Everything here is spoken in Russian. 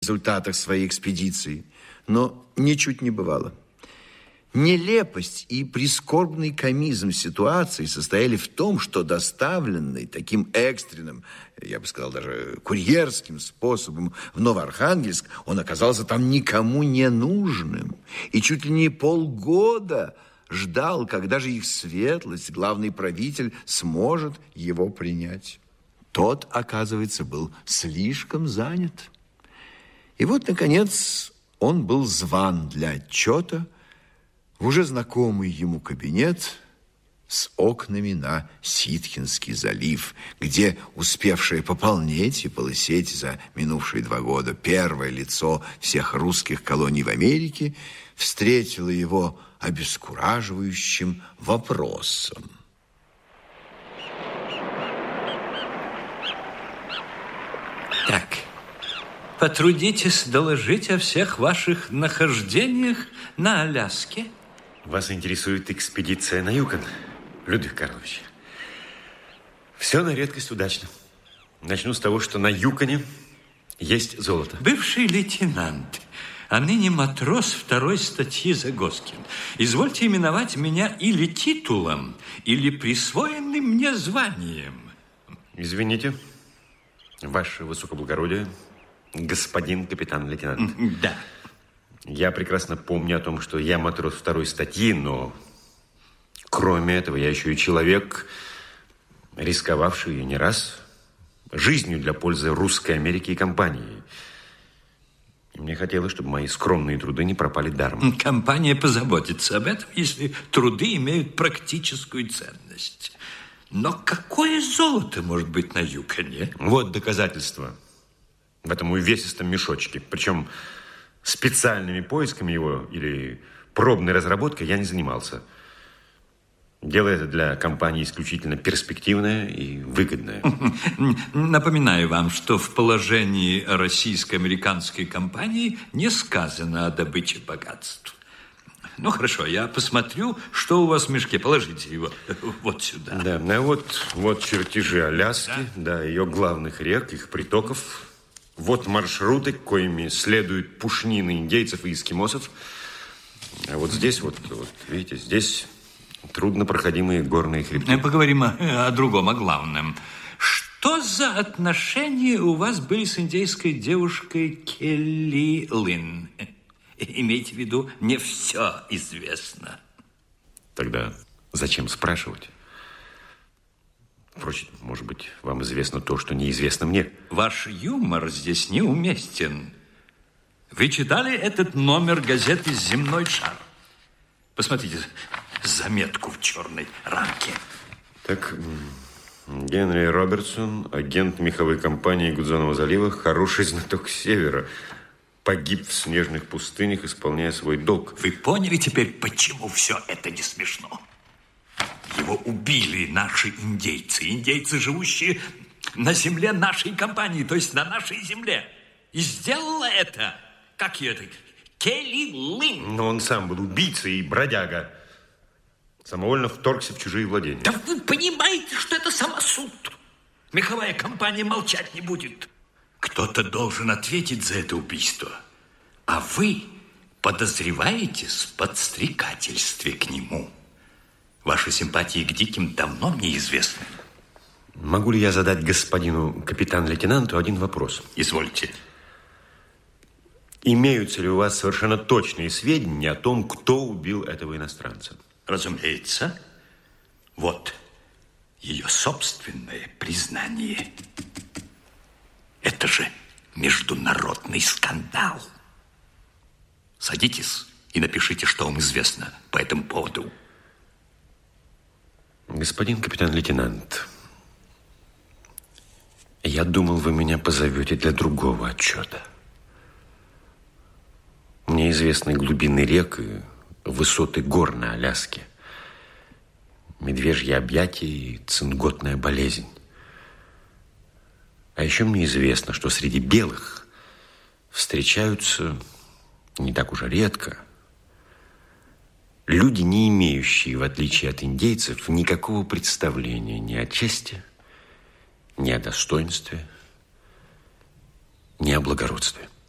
результатах своей экспедиции, но ничуть не бывало. Нелепость и прискорбный комизм ситуации состояли в том, что доставленный таким экстренным, я бы сказал, даже курьерским способом в Новоархангельск, он оказался там никому не нужным. И чуть ли не полгода ждал, когда же их светлость, главный правитель, сможет его принять. Тот, оказывается, был слишком занят. И вот, наконец, он был зван для отчета в уже знакомый ему кабинет с окнами на Ситхинский залив, где успевшее пополнеть и полысеть за минувшие 2 года первое лицо всех русских колоний в Америке встретило его обескураживающим вопросом. Так, потрудитесь доложить о всех ваших нахождениях на Аляске. Вас интересует экспедиция на Юкон, Людвиг Карлович. Все на редкость удачно. Начну с того, что на Юконе есть золото. Бывший лейтенант, а ныне матрос 2-й статьи Загоскин. Извольте именовать меня или титулом, или присвоенным мне званием. Извините, ваше высокоблагородие, господин капитан-лейтенант. Да. Я прекрасно помню о том, что я матрос 2-й статьи, но кроме этого я еще и человек, рисковавший не раз жизнью для пользы русской Америки и компании. И мне хотелось, чтобы мои скромные труды не пропали даром. Компания позаботится об этом, если труды имеют практическую ценность. Но какое золото может быть на Юконе? Вот доказательства в этом увесистом мешочке. Причем специальными поисками его или пробной разработкой я не занимался. Дело это для компании исключительно перспективное и выгодное. Напоминаю вам, что в положении российско-американской компании не сказано о добыче богатств. Ну, хорошо, я посмотрю, что у вас в мешке. Положите его вот сюда. Да, вот чертежи Аляски, да, ее главных рек, их притоков. Вот маршруты, коими следуют пушнины индейцев и эскимосов. А вот здесь, видите, здесь труднопроходимые горные хребты. Поговорим о другом, о главном. Что за отношения у вас были с индейской девушкой Келли Лин? Имейте в виду, не все известно. Тогда зачем спрашивать? Впрочем, может быть, вам известно то, что неизвестно мне. Ваш юмор здесь неуместен. Вы читали этот номер газеты «Земной шар»? Посмотрите, заметку в черной рамке. Так, Генри Робертсон, агент меховой компании Гудзонова залива, хороший знаток севера. Погиб в снежных пустынях, исполняя свой долг. Вы поняли теперь, почему все это не смешно? Его убили наши индейцы. Индейцы, живущие на земле нашей компании, то есть на нашей земле. И сделала это, как ее это, Келли Лин. Но он сам был убийцей и бродяга. Самовольно вторгся в чужие владения. Да вы понимаете, что это самосуд. Меховая компания молчать не будет. Кто-то должен ответить за это убийство. А вы подозреваетесь в подстрекательстве к нему. Ваши симпатии к диким давно мне известны. Могу ли я задать господину капитан-лейтенанту один вопрос? Извольте. Имеются ли у вас совершенно точные сведения о том, кто убил этого иностранца? Разумеется. Вот ее собственное признание. Это же международный скандал. Садитесь и напишите, что вам известно по этому поводу. Господин капитан-лейтенант, я думал, вы меня позовете для другого отчета. Мне известны глубины рек и высоты гор на Аляске, медвежье объятие и цинготная болезнь. А еще мне известно, что среди белых встречаются не так уж редко люди, не имеющие, в отличие от индейцев, никакого представления ни о чести, ни о достоинстве, ни о благородстве.